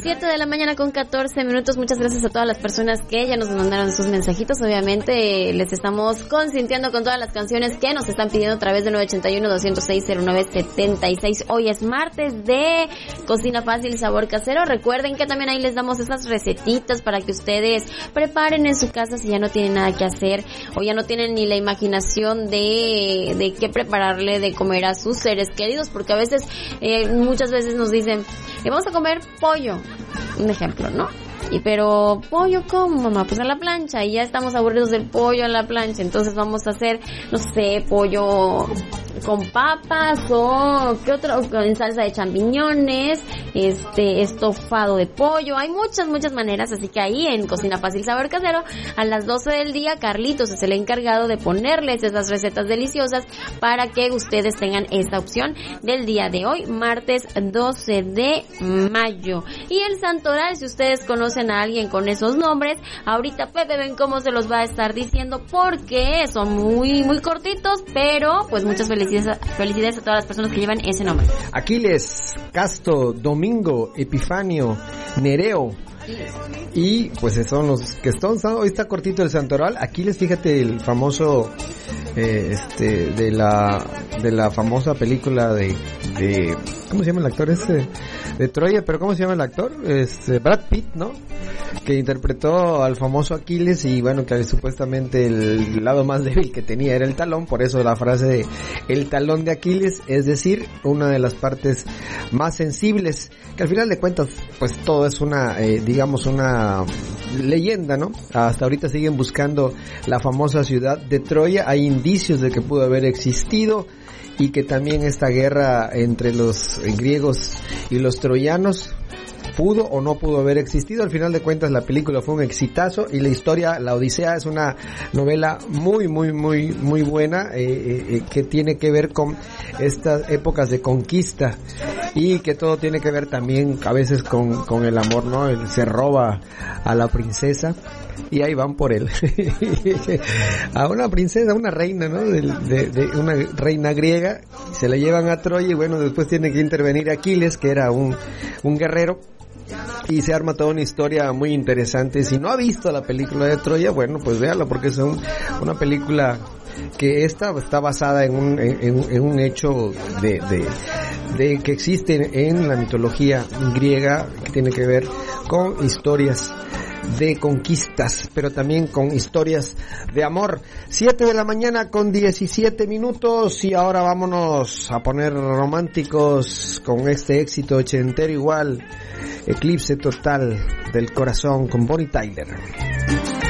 7 de la mañana con 14 minutos. Muchas gracias a todas las personas que ya nos mandaron sus mensajitos. Obviamente les estamos consintiendo con todas las canciones que nos están pidiendo a través del 981-206-0976. Hoy es martes de Cocina Fácil, Sabor Casero. Recuerden que también ahí les damos esas recetitas para que ustedes preparen en su casa si ya no tienen nada que hacer o ya no tienen ni la imaginación de qué prepararle de comer a sus seres queridos, porque a veces, muchas veces nos dicen, vamos a comer pollo, un ejemplo, ¿no? Pero pollo, ¿cómo, mamá? Pues a la plancha, y ya estamos aburridos del pollo a la plancha, entonces vamos a hacer, no sé, pollo con papas o qué otro, en salsa de champiñones, estofado de pollo. Hay muchas maneras, así que ahí en Cocina Fácil Sabor Casero a las 12 del día Carlitos es el encargado de ponerles esas recetas deliciosas para que ustedes tengan esta opción del día de hoy, martes 12 de mayo. Y el santoral, si ustedes conocen a alguien con esos nombres, ahorita Pepe ven cómo se los va a estar diciendo, porque son muy cortitos, pero pues muchas felicidades a todas las personas que llevan ese nombre. Aquiles, Casto, Domingo, Epifanio, Nereo. Y pues son los que están. Hoy está cortito el santoral. Aquiles, fíjate, el famoso de la famosa película de ¿cómo se llama el actor de Troya? Pero ¿cómo se llama el actor? Brad Pitt, ¿no? Que interpretó al famoso Aquiles, y bueno, que supuestamente el lado más débil que tenía era el talón, por eso la frase de el talón de Aquiles, es decir, una de las partes más sensibles, que al final de cuentas pues todo es una una leyenda, ¿no? Hasta ahorita siguen buscando la famosa ciudad de Troya. Hay indicios de que pudo haber existido, y que también esta guerra entre los griegos y los troyanos pudo o no pudo haber existido. Al final de cuentas la película fue un exitazo, y la historia, la Odisea, es una novela muy buena, que tiene que ver con estas épocas de conquista, y que todo tiene que ver también a veces con el amor, ¿no? Él se roba a la princesa y ahí van por él. A una princesa, una reina, ¿no? De una reina griega, se la llevan a Troya, y bueno, después tiene que intervenir Aquiles, que era un guerrero, y se arma toda una historia muy interesante. Si no ha visto la película de Troya, bueno, pues véala, porque es una película que está basada en un hecho de que existe en la mitología griega, que tiene que ver con historias de conquistas, pero también con historias de amor. 7 de la mañana con 17 minutos, y ahora vámonos a poner románticos con este éxito ochentero igual, Eclipse Total del Corazón, con Bonnie Tyler.